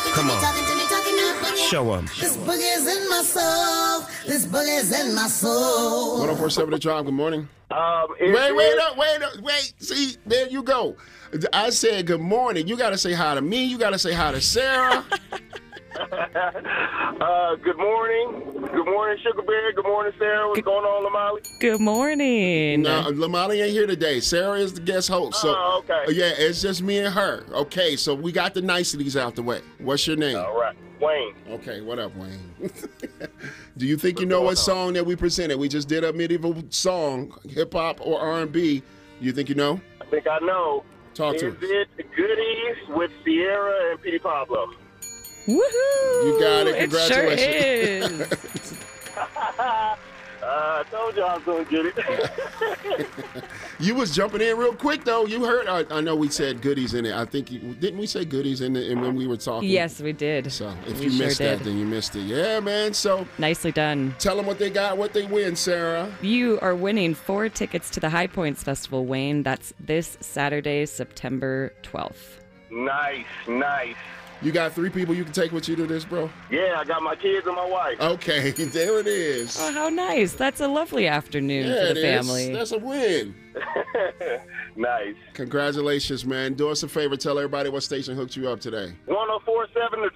Come on. Show 'em. This boogie's in my soul. This boogie's in my soul. 104.7 The Drive. Good morning. Wait. Wait. See, there you go. I said good morning. You got to say hi to me. You got to say hi to Sarah. Good morning. Good morning, Sugar Bear. Good morning, Sarah. What's going on, Lamali? Good morning. No, Lamali ain't here today. Sarah is the guest host. So, okay. Yeah, it's just me and her. Okay, so we got the niceties out the way. What's your name? All right. Wayne. Okay, what up, Wayne? Do you think you know what song that we presented? We just did a medieval song, hip-hop or R&B. You think you know? I think I know. Talk to us. Is it Goodies with Sierra and Petey Pablo? Woohoo! You got it. It sure Congratulations. is. I told you I was going to get it. You was jumping in real quick, though. You heard, I know we said goodies in it. I think, didn't we say goodies in it when we were talking? Yes, we did. So if We you sure missed did. that, then you missed it. Yeah, man. So Nicely done. tell them what they got, what they win, Sarah. You are winning 4 tickets to the High Points Festival, Wayne. That's this Saturday, September 12th. Nice. You got 3 people you can take with you to this, bro? Yeah, I got my kids and my wife. Okay, there it is. Oh, how nice. That's a lovely afternoon Yeah, for the it is. family. That's a win. Nice. Congratulations, man. Do us a favor. Tell everybody what station hooked you up today. 104.7 The